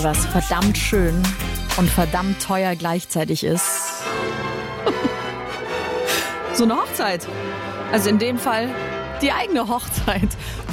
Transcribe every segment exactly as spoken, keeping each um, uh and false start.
Was verdammt schön und verdammt teuer gleichzeitig ist. So eine Hochzeit. Also in dem Fall die eigene Hochzeit.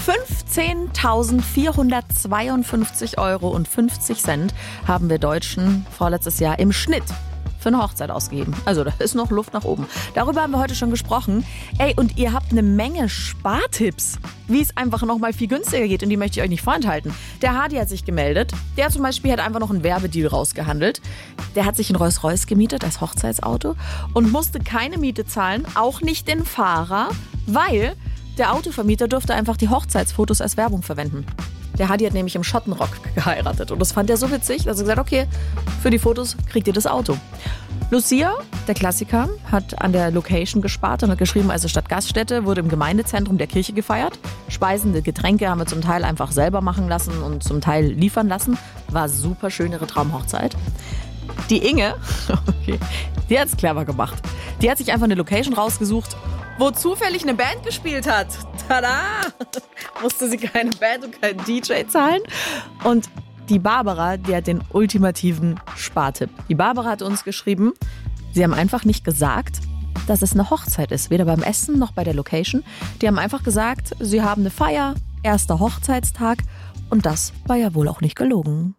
fünfzehntausendvierhundertzweiundfünfzig Euro und fünfzig Cent haben wir Deutschen vorletztes Jahr im Schnitt für eine Hochzeit ausgegeben. Also da ist noch Luft nach oben. Darüber haben wir heute schon gesprochen. Ey, und ihr habt eine Menge Spartipps, wie es einfach noch mal viel günstiger geht. Und die möchte ich euch nicht vorenthalten. Der Hardy hat sich gemeldet. Der zum Beispiel hat einfach noch einen Werbedeal rausgehandelt. Der hat sich einen Rolls-Royce gemietet als Hochzeitsauto und musste keine Miete zahlen, auch nicht den Fahrer, weil der Autovermieter durfte einfach die Hochzeitsfotos als Werbung verwenden. Der Hardy hat nämlich im Schottenrock geheiratet und das fand er so witzig, dass er gesagt hat, okay, für die Fotos kriegt ihr das Auto. Lucia, der Klassiker, hat an der Location gespart und hat geschrieben, also statt Gaststätte wurde im Gemeindezentrum der Kirche gefeiert. Speisende Getränke haben wir zum Teil einfach selber machen lassen und zum Teil liefern lassen. War super schön, ihre Traumhochzeit. Die Inge, okay, die hat's clever gemacht. Die hat sich einfach eine Location rausgesucht, wo zufällig eine Band gespielt hat. Tada! Musste sie keine Band und keinen D J zahlen. Und die Barbara, die hat den ultimativen Spartipp. Die Barbara hat uns geschrieben, sie haben einfach nicht gesagt, dass es eine Hochzeit ist. Weder beim Essen noch bei der Location. Die haben einfach gesagt, sie haben eine Feier, erster Hochzeitstag. Und das war ja wohl auch nicht gelogen.